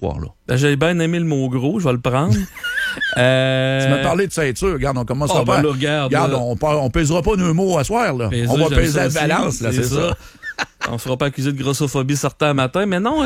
soir-là? Ben, j'ai bien aimé le mot gros, je vais le prendre. Tu m'as parlé de ceinture. Regarde, on commence à ben là, regarde, on pèsera pas nos mots à soir, là. On va peser la balance, là, c'est ça. On ne sera pas accusé de grossophobie certains matins, mais non,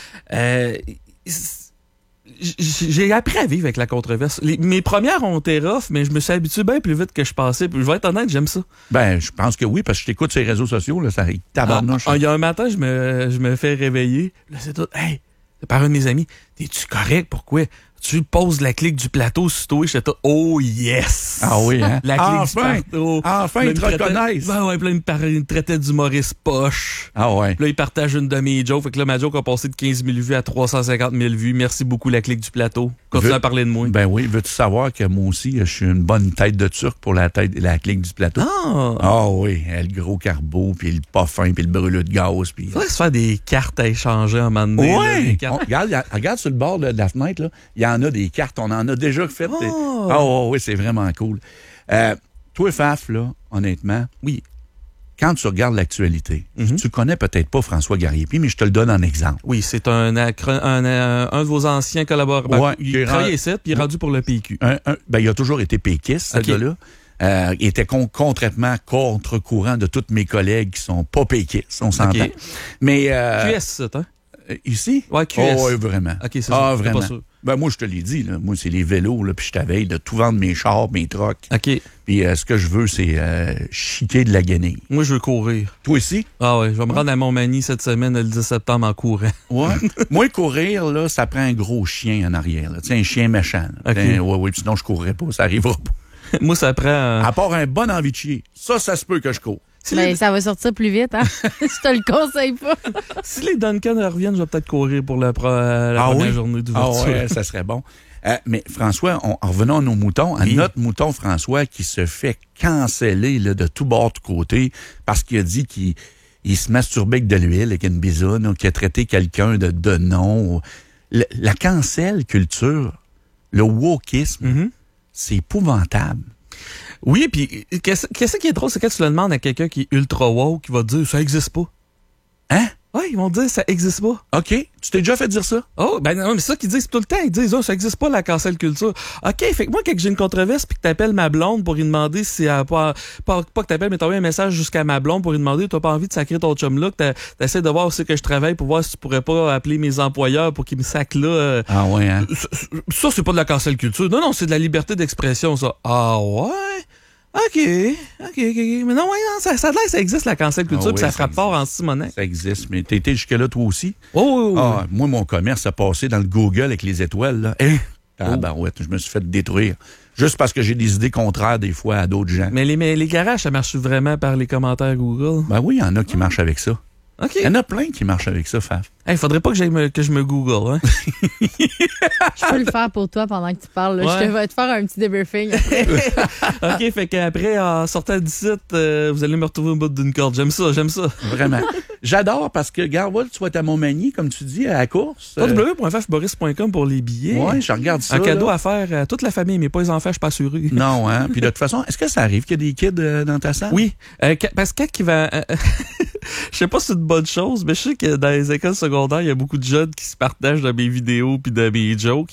j'ai appris à vivre avec la controverse. Mes premières ont été rough, mais je me suis habitué bien plus vite que je pensais. Puis je vais être honnête, j'aime ça. Ben, je pense que oui, parce que je t'écoute sur les réseaux sociaux, là, ça tabarnouche. Il y a un matin, je me fais réveiller. Là, c'est tout. Hey, par un de mes amis, t'es-tu correct? Pourquoi? Tu poses la clique du plateau sur toi, j'étais tout, oh yes! Ah oui, hein? La clique du plateau. Enfin, ils te reconnaissent. Ben ouais, puis là, il me traitait d'humoriste poche. Ah ouais. Puis là, il partage une de mes jokes. Fait que là, ma joke a passé de 15 000 vues à 350 000 vues. Merci beaucoup, la clique du plateau. Continue à parler de moi. Ben oui, veux-tu savoir que moi aussi, je suis une bonne tête de turc pour la clique du plateau? Ah oui, le gros carbo, puis le pas fin, puis le brûleux de gaz. Puis... faudrait se faire des cartes à échanger à un moment donné. Oui! Regarde sur le bord de la fenêtre, là. Il y en a des cartes, on en a déjà fait. Oui, c'est vraiment cool. Toi, Faf, là, honnêtement, oui, quand tu regardes l'actualité, tu connais peut-être pas François Gariépy, mais je te le donne en exemple. Oui, c'est un de vos anciens collaborateurs. Ouais, il travaillait ici, puis il est rendu pour le PQ. Il a toujours été péquiste, ce gars-là. Il était complètement contre-courant de tous mes collègues qui sont pas péquistes, on s'entend. Mais, QS, ça, hein? Ici? Ouais, QS. Oh, oui, vraiment. OK, c'est ça. Vraiment. Pas sûr. Ben, moi, je te l'ai dit, là. Moi, c'est les vélos, là, puis je t'avais de tout vendre mes chars, mes trucks. OK. Puis ce que je veux, c'est chiquer de la guenille. Moi, je veux courir. Toi aussi? Ah ouais, je vais me rendre à Montmagny cette semaine, le 10 septembre, en courant. Ouais. Moi, courir, là, ça prend un gros chien en arrière, là. Tu sais, un chien méchant. Okay. Oui, sinon, je courrais pas, ça arrivera pas. Moi, ça prend... À part un bon envie de chier. Ça se peut que je cours. Ben, ça va sortir plus vite, hein? Je te le conseille pas. Si les Duncan reviennent, je vais peut-être courir pour la première journée d'ouverture. Ah ouais, ça serait bon. Mais François, revenons à nos moutons, à notre mouton François qui se fait canceller là, de tout bord, de côté, parce qu'il a dit qu'il se masturbait avec de l'huile, avec une bisoune, qu'il a traité quelqu'un de nom. La cancel culture, le wokisme, c'est épouvantable. Oui, puis qu'est-ce qui est drôle, c'est quand tu le demandes à quelqu'un qui est ultra woke, qui va te dire ça existe pas. Hein? Oui, ils vont te dire ça existe pas. OK. Tu t'es déjà fait dire ça? Oh, ben non, mais c'est ça qu'ils disent tout le temps. Ils disent, ça existe pas la cancel culture. OK, fait que moi, quand j'ai une controverse puis que t'appelles ma blonde pour lui demander si elle pas que t'appelles, mais t'envoies un message jusqu'à ma blonde pour lui demander, t'as pas envie de sacrer ton chum là, que t'essaies de voir où c'est que je travaille pour voir si tu pourrais pas appeler mes employeurs pour qu'ils me sacrent là. Ah ouais, hein? Ça, c'est pas de la cancel culture. Non, c'est de la liberté d'expression, ça. Ah ouais? OK. Mais non, ça a l'air que ça existe, la cancel culture, puis ça frappe fort en Simonet. Ça existe, mais t'as été jusque-là, toi aussi? Oh! Ah, moi, mon commerce a passé dans le Google avec les étoiles, là. Je me suis fait détruire. Juste parce que j'ai des idées contraires, des fois, à d'autres gens. Mais les garages, ça marche vraiment par les commentaires Google? Ben oui, il y en a qui marchent avec ça. OK. Il y en a plein qui marchent avec ça, Faf. Hey, faudrait pas que je me Google, hein? Je peux le faire pour toi pendant que tu parles. Là. Ouais. Je vais te faire un petit débriefing après. OK, fait qu'après, en sortant d'ici, vous allez me retrouver au bout d'une corde. J'aime ça. Vraiment. J'adore parce que, regarde, tu vas être à Montmagny, comme tu dis, à la course. www.fafboris.com pour les billets. Oui, je regarde ça. Un cadeau à faire à toute la famille, mais pas les enfants, je suis pas assuré. Non, hein? Puis de toute façon, est-ce que ça arrive qu'il y a des kids dans ta salle? Oui. Parce que qui va... Je sais pas si c'est une bonne chose, mais je sais que dans les écoles secondaires, il y a beaucoup de jeunes qui se partagent de mes vidéos puis de mes jokes.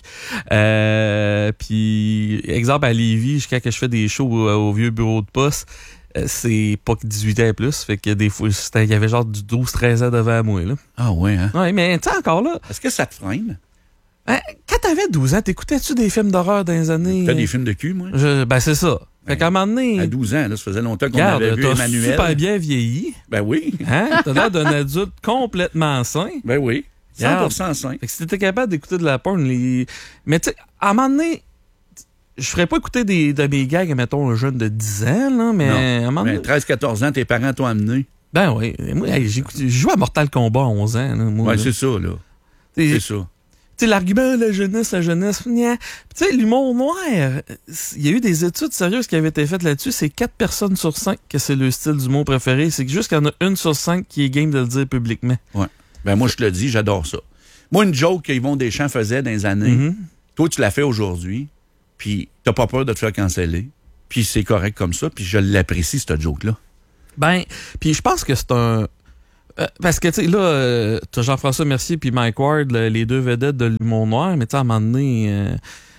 Puis, exemple, à Lévis, quand je fais des shows au vieux bureau de poste, c'est pas que 18 ans et plus. Fait que des fois, il y avait genre du 12-13 ans devant moi, là. Ah ouais, hein? Ouais, mais tu sais, encore là... Est-ce que ça te freine? Quand t'avais 12 ans, t'écoutais-tu des films d'horreur dans les années... T'as des films de cul, moi? Ben, c'est ça. Fait qu'à un moment donné... À 12 ans, là, ça faisait longtemps qu'on avait vu Emmanuel. T'as super bien vieilli. Ben oui. Hein? T'as l'air d'un adulte complètement sain. Ben oui. 100% sain. Fait que si t'étais capable d'écouter de la porn, mais tu sais, à un moment donné, je ferais pas écouter de mes gags, mettons, un jeune de 10 ans, là, mais à un moment donné... 13-14 ans, tes parents t'ont amené. Ben oui. Moi, j'ai joué à Mortal Kombat à 11 ans. Là, moi, ouais, c'est ça, là. C'est ça. Tu sais, l'argument, la jeunesse, tu sais, l'humour noir, il y a eu des études sérieuses qui avaient été faites là-dessus. C'est 4 personnes sur 5 que c'est le style d'humour préféré. C'est juste qu'il y en a 1 sur 5 qui est game de le dire publiquement. Ouais. Ben moi, je te le dis, j'adore ça. Moi, une joke qu'Yvon Deschamps faisait dans les années, toi, tu l'as fait aujourd'hui, puis t'as pas peur de te faire canceller, puis c'est correct comme ça, puis je l'apprécie, cette joke-là. Ben, puis je pense que c'est un... Parce que, tu sais, là, t'as Jean-François Mercier puis Mike Ward, les deux vedettes de l'humour noir, mais tu sais, à un moment donné,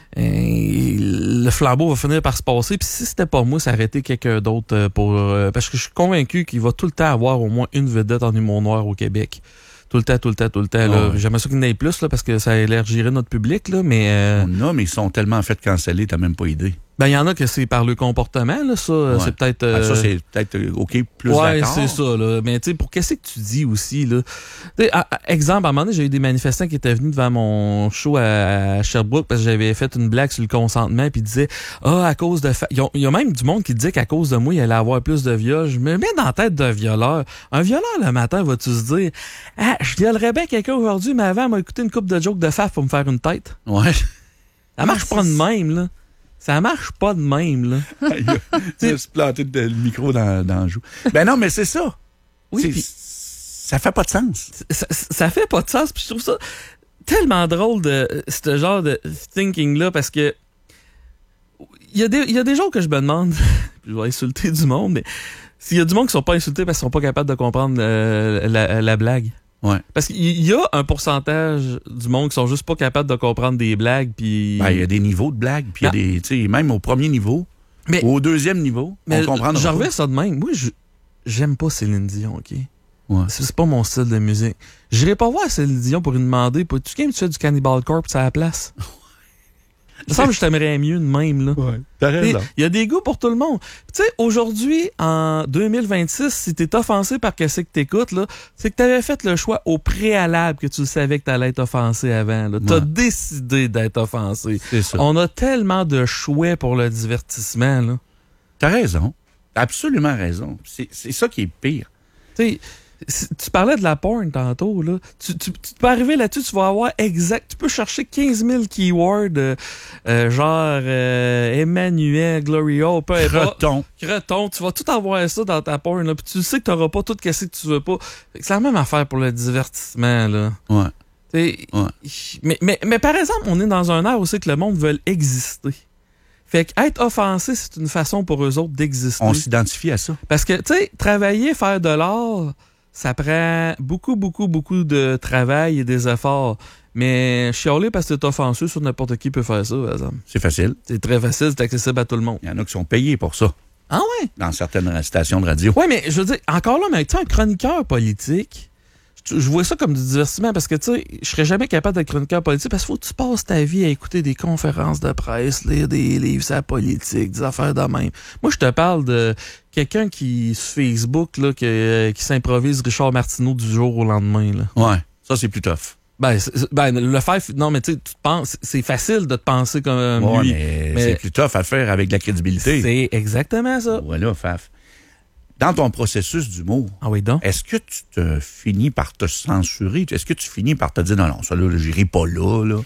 le flambeau va finir par se passer. Puis si c'était pas moi, ça aurait été quelqu'un d'autre parce que je suis convaincu qu'il va tout le temps avoir au moins une vedette en humour noir au Québec. Tout le temps. Là. J'aimerais ça qu'il y en ait plus, là, parce que ça élargirait notre public, là, mais... On a, mais ils sont tellement fait canceller, t'as même pas idée. Ben, il y en a que c'est par le comportement, là, ça. C'est peut-être... Ça, c'est peut-être OK, plus ouais, d'accord. c'est ça, là. Mais, tu sais, pour qu'est-ce que tu dis aussi, là? Exemple, à un moment donné, j'ai eu des manifestants qui étaient venus devant mon show à Sherbrooke parce que j'avais fait une blague sur le consentement, puis ils disaient, à cause de... Il y a même du monde qui disait qu'à cause de moi, il allait avoir plus de viols. Je me mets dans la tête d'un violeur. Un violeur, le matin, vas-tu se dire, je violerais bien quelqu'un aujourd'hui, mais avant, il m'a écouté une couple de jokes de faf pour me faire une tête. Ouais. Ça marche pas de même, là. Ça marche pas de même, là. Tu se planter le micro dans le joue. Ben non, mais c'est ça. Oui, ça fait pas de sens. Ça fait pas de sens, puis je trouve ça tellement drôle de ce genre de thinking-là, parce que il y a des gens que je me demande, je vais insulter du monde, mais s'il y a du monde qui sont pas insultés parce qu'ils sont pas capables de comprendre la blague. Ouais. Parce qu'il y a un pourcentage du monde qui sont juste pas capables de comprendre des blagues, puis... Ben, il y a des niveaux de blagues, puis il y a des... Tu sais, même au premier niveau, ou au deuxième niveau, on comprend. Je reviens ça de même. Moi, j'aime pas Céline Dion, OK? Ouais. C'est pas mon style de musique. J'irai pas voir Céline Dion pour lui demander, tu fais du Cannibal Corpse à la place? Il me semble que je t'aimerais mieux de même, là. Ouais, t'as raison. Il y a des goûts pour tout le monde. Tu sais, aujourd'hui, en 2026, si t'es offensé par qu'est-ce que t'écoutes, là, c'est que t'avais fait le choix au préalable que tu savais que t'allais être offensé avant, là. T'as décidé d'être offensé. C'est ça. On a tellement de choix pour le divertissement, là. T'as raison. T'as absolument raison. C'est ça qui est pire. Tu sais, tu parlais de la porn tantôt, là. Tu peux arriver là-dessus, tu vas avoir tu peux chercher 15 000 keywords, genre Emmanuel, Gloria, peu importe. Creton. Tu vas tout avoir ça dans ta porn, là. Puis tu sais que t'auras pas tout ce que tu veux pas. C'est la même affaire pour le divertissement, là. Ouais. Mais par exemple, on est dans un air aussi que le monde veut exister. Fait qu'être offensé, c'est une façon pour eux autres d'exister. On s'identifie à ça. Parce que, tu sais, travailler, faire de l'art, ça prend beaucoup de travail et des efforts. Mais chialer parce que t'es offensé sur n'importe qui peut faire ça, par exemple. C'est facile. C'est très facile, c'est accessible à tout le monde. Il y en a qui sont payés pour ça. Ah ouais? Dans certaines stations de radio. Ouais, mais je veux dire, encore là, mais tu sais, un chroniqueur politique, je vois ça comme du divertissement parce que, tu sais, je serais jamais capable d'être chroniqueur politique parce qu'il faut que tu passes ta vie à écouter des conférences de presse, lire des livres sur la politique, des affaires de même. Moi, je te parle de quelqu'un qui, sur Facebook, là, qui s'improvise Richard Martineau du jour au lendemain, là. Ouais, ça, c'est plus tough. Le faire, non, mais tu sais, tu te penses, c'est facile de te penser comme lui. Mais c'est plus tough à faire avec de la crédibilité. C'est exactement ça. Voilà, Faf. Dans ton processus d'humour, est-ce que tu te finis par te censurer? Est-ce que tu finis par te dire, non, ça, là, j'irai pas là?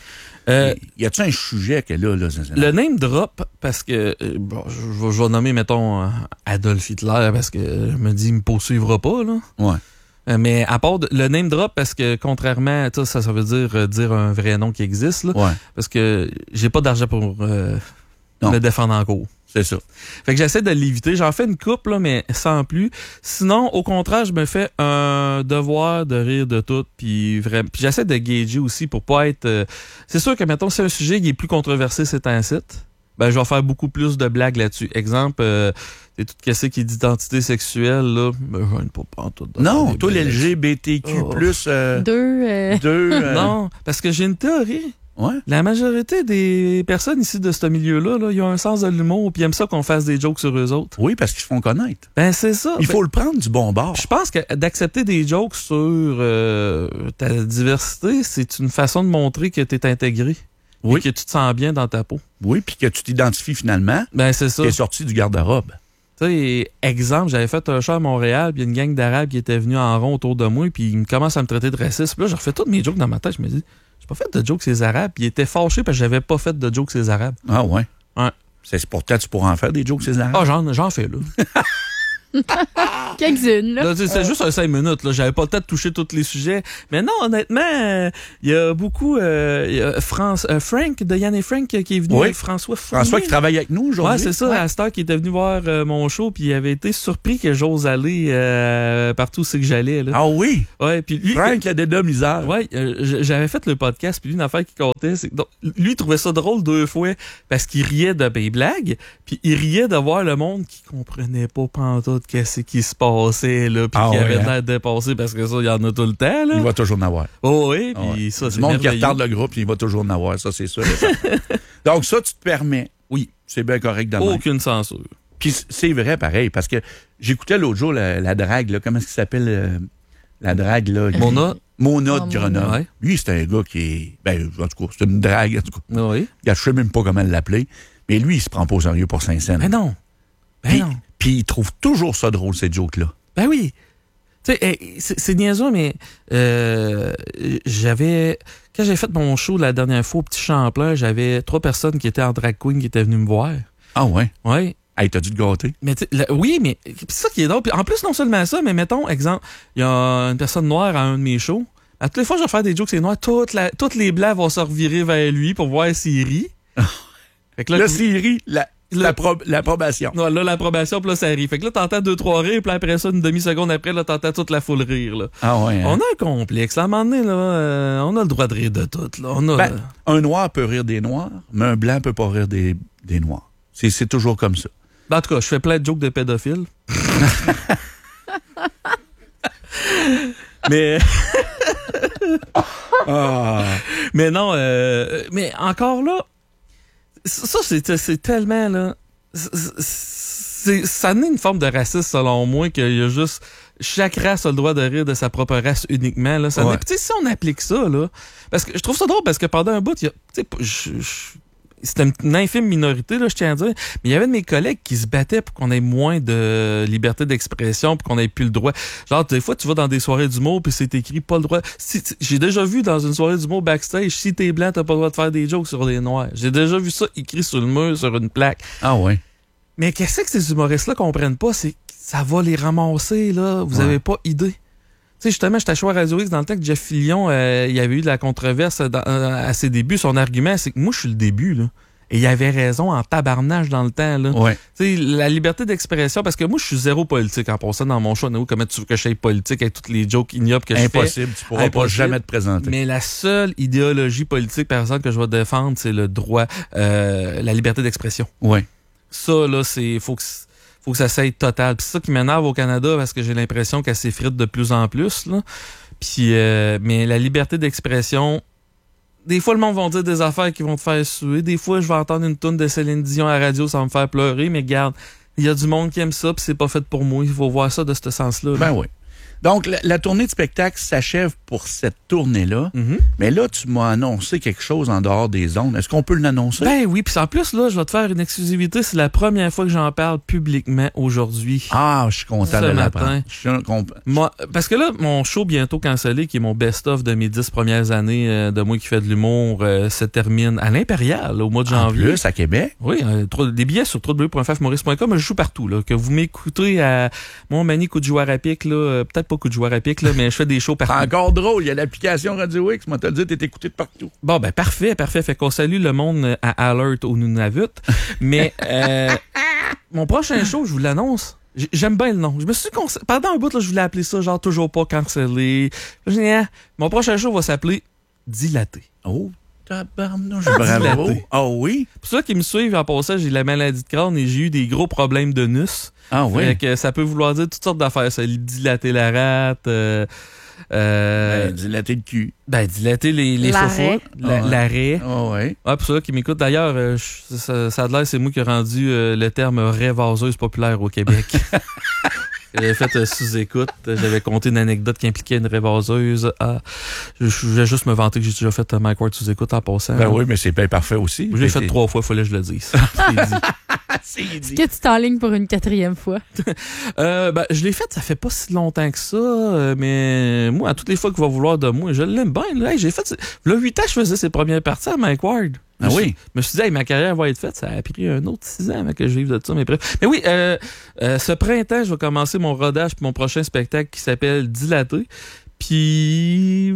Y a-tu un sujet que là? Le name drop, parce que, je vais nommer, mettons, Adolf Hitler, parce que je me dis, il me poursuivra pas, là. Ouais. Mais à part le name drop, parce que contrairement à ça veut dire un vrai nom qui existe, là. Ouais. Parce que j'ai pas d'argent pour me défendre en cours. C'est ça. Fait que j'essaie de l'éviter. J'en fais une couple, là, mais sans plus. Sinon, au contraire, je me fais un devoir de rire de tout. Puis j'essaie de gager aussi pour pas être... c'est sûr que, mettons, c'est un sujet qui est plus controversé c'est un site. Ben, je vais faire beaucoup plus de blagues là-dessus. Exemple, c'est tout ce qui est d'identité sexuelle, là. Ben, je ne pas en tout. Non, toi, l'LGBTQ+, non, parce que j'ai une théorie. Ouais. La majorité des personnes ici de ce milieu-là, là, ils ont un sens de l'humour puis ils aiment ça qu'on fasse des jokes sur eux autres. Oui, parce qu'ils se font connaître. Ben, c'est ça. Il faut le prendre du bon bord. Je pense que d'accepter des jokes sur ta diversité, c'est une façon de montrer que tu es intégré. Oui. Et que tu te sens bien dans ta peau. Oui, puis que tu t'identifies finalement. Ben, c'est ça. Tu es sorti du garde-robe. Tu sais, exemple, j'avais fait un show à Montréal, puis il y a une gang d'Arabes qui était venue en rond autour de moi, puis ils commencent à me traiter de raciste. Puis là, je refais tous mes jokes dans ma tête. Je me dis, j'ai pas fait de jokes ces Arabes. Puis ils étaient fâchés parce que j'avais pas fait de jokes ces Arabes. Ah ouais? Ouais. C'est pourtant, tu pourras en faire des jokes ces Arabes? Ah, j'en fais, là. Quelques-unes, là. C'est juste un 5 minutes, là. J'avais pas le temps de toucher tous les sujets. Mais non, honnêtement, il y a beaucoup, il y a Frank, de Yann et Frank, qui est venu avec François Fournier. François qui travaille avec nous aujourd'hui. Ouais, c'est ça. À cette heure, qui était venu voir mon show, puis il avait été surpris que j'ose aller partout où c'est que j'allais, là. Ah oui? Ouais, puis lui. Frank, la dénomiseur. Ouais, j'avais fait le podcast, puis lui, une affaire qui comptait, c'est que lui, il trouvait ça drôle 2 fois, parce qu'il riait de mes blagues, puis il riait de voir le monde qui comprenait pas pantoute qu'est-ce qui se passait, là, puis qui avait l'air dépassé, parce que ça, il y en a tout le temps, là. Il va toujours en avoir. Oh oui, puis ça, c'est du monde qui retarde le groupe, il va toujours en avoir, ça, c'est sûr. Donc ça, tu te permets. Oui. C'est bien correct de même. Aucune censure. Puis c'est vrai, pareil, parce que j'écoutais l'autre jour la drague, là, comment est-ce qu'il s'appelle la drague, là? Mona de Grenoble. Ouais. Lui, c'est un gars qui est... Ben, en tout cas, c'est une drague, en tout cas. Oui. Je sais même pas comment l'appeler. Mais lui, il se prend pas au sérieux pour Saint-Saëns. Ben non. Non. Puis il trouve toujours ça drôle, ces jokes-là. Ben oui. Tu sais, c'est niaiseux, mais quand j'avais fait mon show la dernière fois au Petit Champlain, j'avais 3 personnes qui étaient en drag queen qui étaient venues me voir. Ah ouais? Oui. Hey, t'as dû te gâter? Mais oui, mais c'est ça qui est drôle. Puis en plus, non seulement ça, mais mettons, exemple, il y a une personne noire à un de mes shows. À toutes les fois que je vais faire des jokes, c'est noir, toutes les blancs vont se revirer vers lui pour voir s'il rit. Fait que là, s'il rit, l'approbation. Non, là, l'approbation, puis là, ça rit. Fait que là, t'entends 2-3 rires, puis après ça, une demi-seconde après, là, t'entends toute la foule rire, là. Ah ouais. Hein? On a un complexe. À un moment donné, là, on a le droit de rire de tout, là. Un noir peut rire des noirs, mais un blanc peut pas rire des noirs. C'est toujours comme ça. En tout cas, je fais plein de jokes de pédophiles. Mais... Mais non, mais encore là, ça, c'est tellement, là... Ça naît une forme de racisme, selon moi, qu'il y a juste... Chaque race a le droit de rire de sa propre race uniquement, là. Ça Puis, si on applique ça, là... Parce que je trouve ça drôle, parce que pendant un bout, il y a... C'était une infime minorité, là, je tiens à dire. Mais il y avait de mes collègues qui se battaient pour qu'on ait moins de liberté d'expression, pour qu'on ait plus le droit. Genre, des fois, tu vas dans des soirées d'humour, puis c'est écrit pas le droit. J'ai déjà vu dans une soirée d'humour backstage, si t'es blanc, t'as pas le droit de faire des jokes sur les noirs. J'ai déjà vu ça écrit sur le mur, sur une plaque. Ah ouais. Mais qu'est-ce que ces humoristes-là comprennent pas? C'est que ça va les ramasser, là. Vous avez pas idée. Tu sais, justement, j'étais à Choix Radio X dans le temps que Jeff Fillion, il y avait eu de la controverse à ses débuts. Son argument, c'est que moi, je suis le début, là. Et il avait raison en tabarnage dans le temps, là. Ouais. Tu sais, la liberté d'expression, parce que moi, je suis zéro politique en passant dans mon show. Comment tu veux que je sois politique avec toutes les jokes ignobles que je fais? Impossible, tu pourras pas jamais te présenter. Mais la seule idéologie politique, par exemple, que je vais défendre, c'est le droit, la liberté d'expression. Ouais. Ça, là, faut que ça soit total. Puis c'est ça qui m'énerve au Canada, parce que j'ai l'impression qu'elle s'effrite de plus en plus, là. Puis, mais la liberté d'expression, des fois, le monde va dire des affaires qui vont te faire suer. Des fois, je vais entendre une toune de Céline Dion à la radio, ça va me faire pleurer. Mais regarde, il y a du monde qui aime ça, puis c'est pas fait pour moi. Il faut voir ça de ce sens-là. Ben oui. Donc, la tournée de spectacle s'achève pour cette tournée-là. Mm-hmm. Mais là, tu m'as annoncé quelque chose en dehors des ondes. Est-ce qu'on peut l'annoncer? Ben oui, puis en plus, là, je vais te faire une exclusivité. C'est la première fois que j'en parle publiquement aujourd'hui. Ah, je suis content de l'apprendre. Moi, parce que là, mon show bientôt cancellé, qui est mon best-of de mes 10 premières années de moi qui fais de l'humour, se termine à l'Impérial, au mois de janvier. En plus, à Québec? Oui, des billets sur www.fafmaurice.com. Je joue partout, là. Que vous m'écoutez à mon manie coup de joueur à pic, là, peut-être pas coup de joueur à pic, là, mais je fais des shows partout. Encore drôle, il y a l'application Radio X, moi, t'as dit, t'es écouté de partout. Bon, ben, parfait. Fait qu'on salue le monde à Alert au Nunavut. Mais, mon prochain show, je vous l'annonce. J'aime bien le nom. Je me suis pendant un bout, là, je voulais appeler ça, genre, toujours pas cancellé. Mon prochain show va s'appeler Dilaté. Oh, tabarnouche, bravo. Ah oui? Pour ceux qui me suivent, en passant, j'ai la maladie de crâne et j'ai eu des gros problèmes de nus. Ah oui? Fait que ça peut vouloir dire toutes sortes d'affaires. Ça, dilater la rate, dilater le cul. Ben, dilater les faux l'arrêt. Ah ouais. Ah, pour ceux qui m'écoutent, d'ailleurs, ça a l'air, c'est moi qui ai rendu le terme raie vaseuse populaire au Québec. J'avais fait sous-écoute. J'avais conté une anecdote qui impliquait une rêvaseuse. Je vais juste me vanter que j'ai déjà fait Mike Ward sous-écoute en passant. Ben oui, mais c'est bien parfait aussi. Je l'ai fait 3 fois, il fallait que je le dise. Est-ce que tu t'enlignes pour une 4e fois? Ben, je l'ai fait, ça fait pas si longtemps que ça, mais moi, à toutes les fois qu'il va vouloir de moi, je l'aime bien. Là, j'ai fait... Là, 8 ans, je faisais ses premières parties à Mike Ward. Ah oui? Je me suis dit, hey, ma carrière va être faite. Ça a pris un autre 6 ans avant que je vive de ça. Mais oui, ce printemps, je vais commencer mon rodage pour mon prochain spectacle qui s'appelle Dilaté. Puis...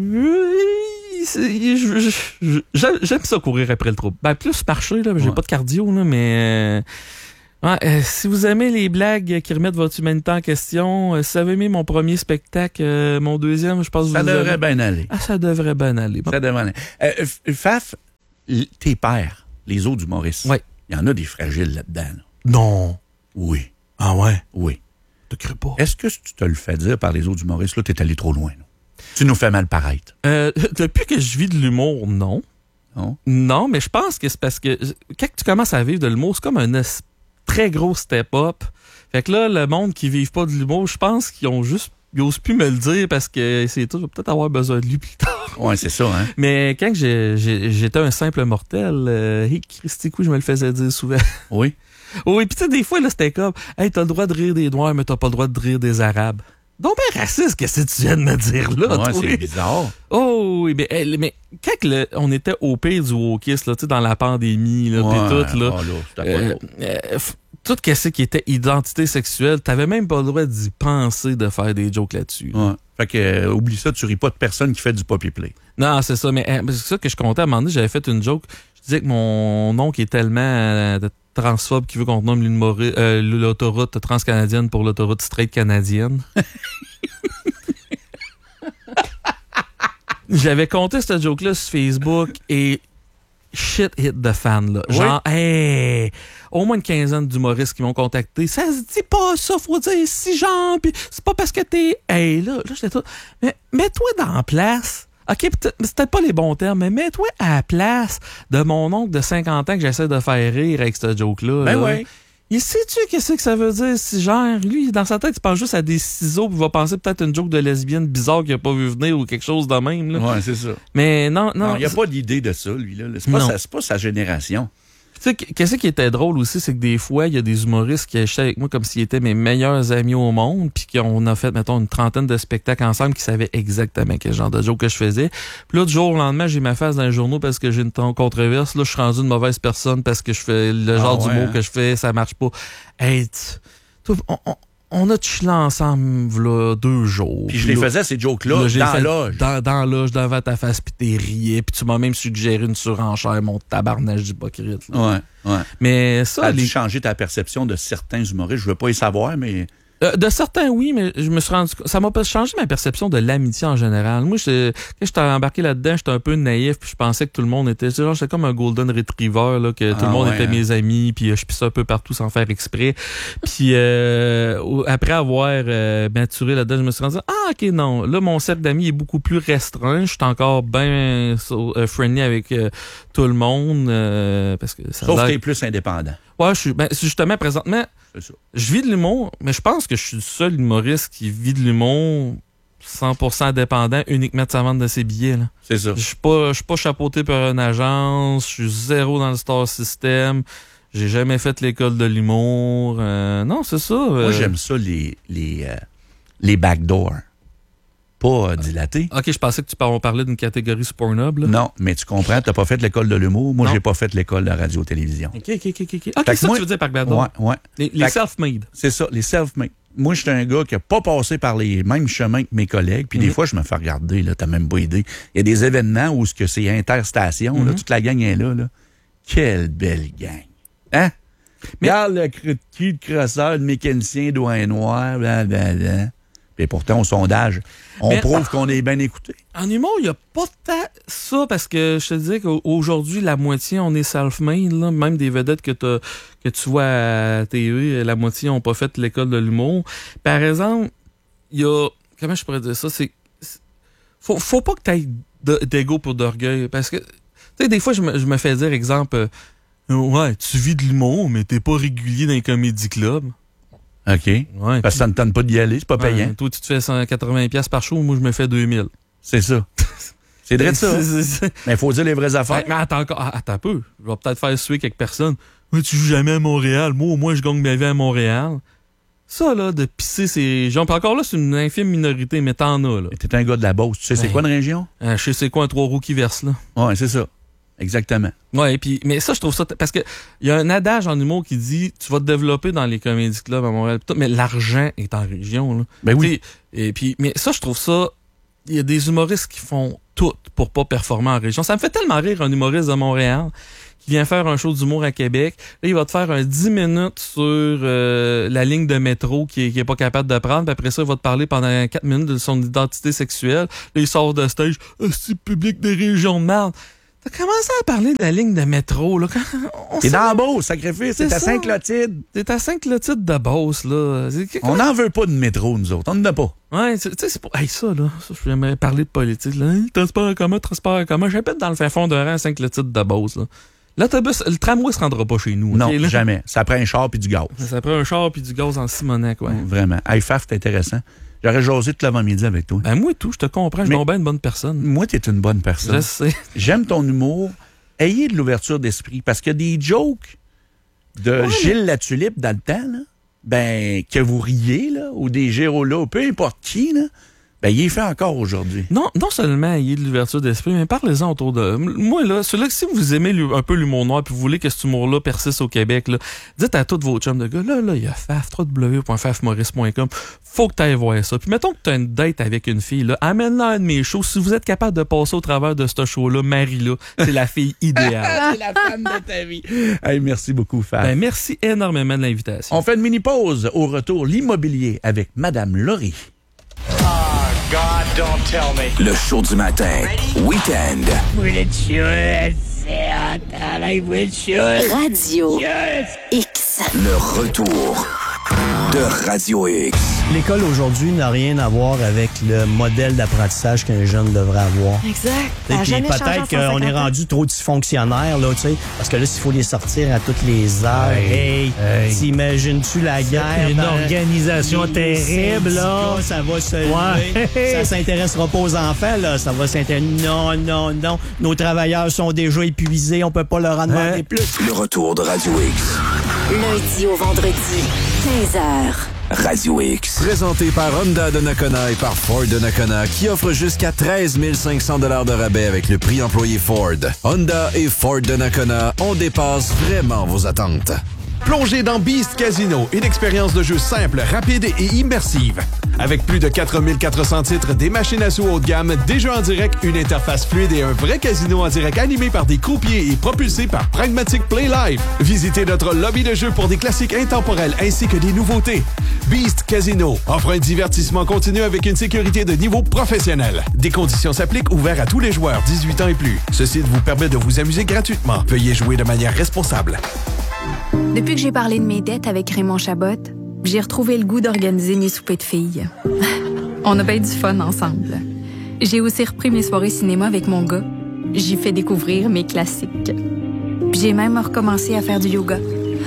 j'aime ça courir après le trouble. Ben, plus marcher, là, j'ai pas de cardio, là, mais... si vous aimez les blagues qui remettent votre humanité en question, si vous avez aimé mon premier spectacle, mon deuxième, je pense que ça devrait bien aller. Ah, ça devrait bien aller. Ça devrait aller. Faf, tes pères, les autres humoristes, ouais. Il y en a des fragiles là-dedans. Là. Non. Oui. Ah ouais? Oui. Je te crée pas. Est-ce que tu te le fais dire par les autres humoristes, là, t'es allé trop loin, là? Tu nous fais mal paraître. Depuis que je vis de l'humour, non. Non? Non, mais je pense que c'est parce que quand tu commences à vivre de l'humour, c'est comme un très gros step-up. Fait que là, le monde qui ne vive pas de l'humour, je pense qu'ils osent plus me le dire parce que c'est tout, je vais peut-être avoir besoin de lui plus tard. Ouais, c'est ça, hein? Mais quand j'étais un simple mortel, Christy, je me le faisais dire souvent. Oui? Oui, puis tu sais, des fois, là, c'était comme, hey, t'as le droit de rire des Noirs, mais t'as pas le droit de rire des Arabes. Donc, ben raciste, qu'est-ce que tu viens de me dire là? Ouais, toi? c'est bizarre. Oh oui, mais quand on était au pire du wokisme, là, tu sais, dans la pandémie, là, pis tout, là. Tout ce qui était identité sexuelle, t'avais même pas le droit d'y penser de faire des jokes là-dessus. Ouais. Fait que, oublie ça, tu ris pas de personne qui fait du poppy play. Non, c'est ça, mais c'est ça que je comptais à un moment donné, j'avais fait une joke. Je disais que mon oncle est tellement transphobe qu'il veut qu'on nomme l'autoroute transcanadienne pour l'autoroute straight canadienne. J'avais compté cette joke-là sur Facebook et shit hit the fan, là. Genre, oui. Hey, au moins une quinzaine d'humoristes qui m'ont contacté. Ça se dit pas ça, faut dire si genre, pis c'est pas parce que t'es... Hey, là j'étais tout... Mais mets-toi dans la place. OK, c'est peut-être pas les bons termes, mais mets-toi à la place de mon oncle de 50 ans que j'essaie de faire rire avec cette joke-là. Ben oui. Il sait-tu qu'est-ce que ça veut dire si genre, lui, dans sa tête, il pense juste à des ciseaux, puis il va penser peut-être une joke de lesbienne bizarre qu'il a pas vu venir ou quelque chose de même. Là. Ouais, c'est ça. Mais non. Il n'y a pas d'idée de ça, lui. Là. C'est pas sa génération. Tu sais, qu'est-ce qui était drôle aussi, c'est que des fois, il y a des humoristes qui achetaient avec moi comme s'ils étaient mes meilleurs amis au monde, puis qu'on a fait, mettons, une trentaine de spectacles ensemble qui savaient exactement quel genre de joke que je faisais. Puis là, du jour au lendemain, j'ai ma face dans les journaux parce que j'ai une controverse. Là, je suis rendu une mauvaise personne parce que je fais le genre d'humour que je fais, ça marche pas. Hey, on a chillé ensemble là 2 jours. Puis je les faisais, ces jokes-là, dans la loge. Dans la loge, devant ta face, puis t'es riais. Puis tu m'as même suggéré une surenchère, mon tabarnage d'hypocrite. Ouais. Mais ça... As-tu changé ta perception de certains humoristes? Je veux pas y savoir, mais... De certains, oui, mais je me suis rendu... Ça m'a pas changé ma perception de l'amitié en général. Moi, quand j'étais embarqué là-dedans, j'étais un peu naïf, puis je pensais que tout le monde était... Genre, j'étais comme un golden retriever, là, que tout le monde était mes amis, puis je pissais un peu partout sans faire exprès. Puis après avoir maturé là-dedans, je me suis rendu... Ah, OK, non. Là, mon cercle d'amis est beaucoup plus restreint. Je suis encore bien friendly avec tout le monde. Parce que ça sauf que t'es plus indépendant. Ouais, justement, présentement... Je vis de l'humour, mais je pense que je suis le seul humoriste qui vit de l'humour 100% indépendant uniquement de sa vente de ses billets. Là. C'est ça. Je suis pas chapeauté par une agence, je suis zéro dans le star system, j'ai jamais fait l'école de l'humour. Non, c'est ça. Moi, j'aime ça, les backdoors. Pas dilaté. OK, je pensais que on parlait d'une catégorie sur Pornhub. Là. Non, mais tu comprends, t'as pas fait l'école de l'humour. Moi, j'ai pas fait l'école de radio-télévision. OK. OK, c'est ça que tu veux dire par backdoor? Ouais. Les self-made. C'est ça, les self-made. Moi, je suis un gars qui a pas passé par les mêmes chemins que mes collègues. Puis des fois, je me fais regarder, là, t'as même pas idée. Il y a des événements où c'est interstation, là, toute la gang est là. Quelle belle gang. Hein? Regarde le cul de crosseur, de mécanicien, doigt noir, blablabla. Et pourtant, au sondage, on prouve qu'on est bien écouté. En humour, il n'y a pas tant ça, parce que je te disais qu'aujourd'hui, la moitié, on est self-made. Là. Même des vedettes que tu vois à TV, la moitié n'ont pas fait l'école de l'humour. Par exemple, il y a... Comment je pourrais dire ça? Faut pas que tu aies d'ego pour d'orgueil. Parce que, tu sais, des fois, je me fais dire, exemple, ouais, tu vis de l'humour, mais t'es pas régulier dans les comédie clubs. OK. Ouais, parce que ça ne tente pas d'y aller, c'est pas payant. Toi, tu te fais 180$ par show, moi, je me fais 2000. C'est ça. C'est vrai de ça. Mais il faut dire les vraies affaires. Mais attends un peu. Je vais peut-être faire suer quelques personnes. Mais tu joues jamais à Montréal. Moi, au moins, je gagne ma vie à Montréal. Ça, là, de pisser ces gens. Puis encore là, c'est une infime minorité, mais t'en as, là. T'es un gars de la Beauce. Tu sais, c'est quoi une région? Je sais c'est quoi un 3 roues qui verse, là. Ouais, c'est ça. Exactement. Ouais, puis mais ça je trouve ça parce que il y a un adage en humour qui dit tu vas te développer dans les comédie clubs à Montréal, mais l'argent est en région là. Ben oui. Et puis mais ça je trouve ça il y a des humoristes qui font tout pour pas performer en région. Ça me fait tellement rire un humoriste de Montréal qui vient faire un show d'humour à Québec. Là, il va te faire un 10 minutes sur la ligne de métro qui est pas capable de prendre. Puis après ça, il va te parler pendant 4 minutes de son identité sexuelle. Là, il sort de stage. C'est public des régions de merde. T'as commencé à parler de la ligne de métro, là. T'es dans Beauce, sacrifice. C'est à Saint-Clotilde. T'es à Saint-Clotilde de Beauce, là. On n'en veut pas de métro, nous autres. On n'en a pas. Ouais, tu sais, c'est pour. Hey, ça, là. Ça, j'aimerais parler de politique, là. Transport en commun. J'habite dans le fin fond de rang à Saint-Clotilde de Beauce, là. L'autobus, le tramway se rendra pas chez nous. Non, okay, jamais. Ça prend un char puis du gaz. Ça prend un char puis du gaz en Simonac, ouais. Vraiment. Hey, Faf, c'est intéressant. J'aurais jasé tout l'avant-midi avec toi. Ben, moi et tout, je te comprends. Je suis bien une bonne personne. Moi, t'es une bonne personne. Je sais. J'aime ton humour. Ayez de l'ouverture d'esprit. Parce qu'il y a des jokes de Gilles Latulippe dans le temps, là, ben, que vous riez, là, ou des Gérola, ou peu importe qui, là, ben, il est fait encore aujourd'hui. Non seulement ayez de l'ouverture d'esprit, mais parlez-en autour de... Moi, là, celui-là, si vous aimez un peu l'humour noir, puis vous voulez que cet humour-là persiste au Québec, là, dites à tous vos chums de gars, là, il y a Faf, www.fafmaurice.com, faut que tu ailles voir ça. Puis mettons que tu as une date avec une fille, là, amène-la à un de mes shows. Si vous êtes capable de passer au travers de ce show-là, Marie-là, c'est la fille idéale. C'est la femme de ta vie. Hey, merci beaucoup, Faf. Ben, merci énormément de l'invitation. On fait une mini-pause. Au retour, l'immobilier avec Madame Laurie. God, don't tell me. Le show du matin. Week-end. Radio X. Le retour de Radio X. L'école aujourd'hui n'a rien à voir avec le modèle d'apprentissage qu'un jeune devrait avoir. Exact. Puis peut-être qu'on est rendu trop dysfonctionnaire, là, tu sais, parce que là, s'il faut les sortir à toutes les heures, t'imagines-tu la guerre? Une organisation terrible, là. Ça va se lever. Ça s'intéressera pas aux enfants, là. Ça va s'intéresser. Non. Nos travailleurs sont déjà épuisés. On peut pas leur en demander plus. Le retour de Radio X. Lundi au vendredi, 15h. Radio X. Présenté par Honda de Nakona et par Ford de Nakona, qui offre jusqu'à 13 500 $ de rabais avec le prix employé Ford. Honda et Ford de Nakona, on dépasse vraiment vos attentes. Plongez dans Beast Casino, une expérience de jeu simple, rapide et immersive. Avec plus de 4400 titres, des machines à sous haut de gamme, des jeux en direct, une interface fluide et un vrai casino en direct animé par des croupiers et propulsé par Pragmatic Play Live. Visitez notre lobby de jeu pour des classiques intemporels ainsi que des nouveautés. Beast Casino offre un divertissement continu avec une sécurité de niveau professionnel. Des conditions s'appliquent, ouverts à tous les joueurs 18 ans et plus. Ce site vous permet de vous amuser gratuitement. Veuillez jouer de manière responsable. Depuis que j'ai parlé de mes dettes avec Raymond Chabot, j'ai retrouvé le goût d'organiser mes soupers de filles. On a bien du fun ensemble. J'ai aussi repris mes soirées cinéma avec mon gars. J'y fais découvrir mes classiques. Puis j'ai même recommencé à faire du yoga.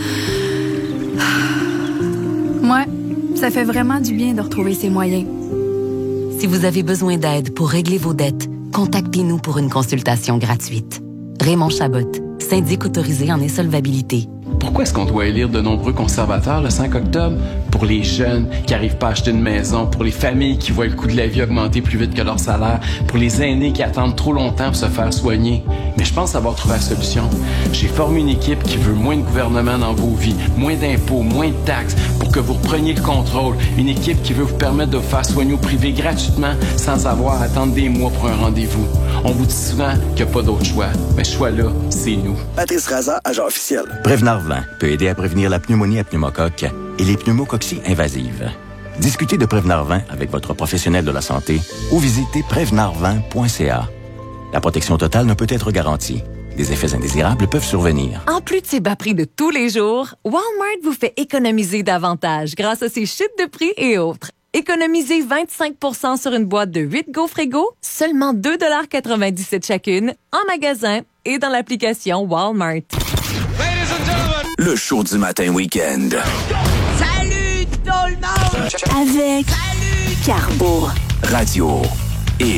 Moi, ça fait vraiment du bien de retrouver ses moyens. Si vous avez besoin d'aide pour régler vos dettes, contactez-nous pour une consultation gratuite. Raymond Chabot, syndic autorisé en insolvabilité. Pourquoi est-ce qu'on doit élire de nombreux conservateurs le 5 octobre? Pour les jeunes qui n'arrivent pas à acheter une maison, pour les familles qui voient le coût de la vie augmenter plus vite que leur salaire, pour les aînés qui attendent trop longtemps pour se faire soigner. Mais je pense avoir trouvé la solution. J'ai formé une équipe qui veut moins de gouvernement dans vos vies, moins d'impôts, moins de taxes, pour que vous repreniez le contrôle. Une équipe qui veut vous permettre de vous faire soigner au privé gratuitement sans avoir à attendre des mois pour un rendez-vous. On vous dit souvent qu'il n'y a pas d'autre choix. Mais ce choix-là, c'est nous. Patrice Raza, agent officiel. Prévenard 20 peut aider à prévenir la pneumonie à pneumocoque et les pneumococcies invasives. Discutez de Prévenard 20 avec votre professionnel de la santé ou visitez prévenard20.ca. La protection totale ne peut être garantie. Des effets indésirables peuvent survenir. En plus de ses bas prix de tous les jours, Walmart vous fait économiser davantage grâce à ses chutes de prix et autres. Économisez 25% sur une boîte de 8 gaufres égaux, seulement 2,97 chacune, en magasin et dans l'application Walmart. Le show du matin week-end. Salut tout le monde! Avec Carbo. Radio